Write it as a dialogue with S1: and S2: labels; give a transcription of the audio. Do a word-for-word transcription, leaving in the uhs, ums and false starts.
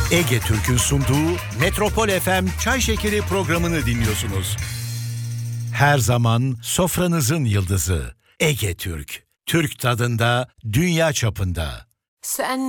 S1: Ege Türk'ün sunduğu Metropol F M Çay Şekeri programını dinliyorsunuz. Her zaman sofranızın yıldızı Ege Türk. Türk tadında, dünya çapında.
S2: Sen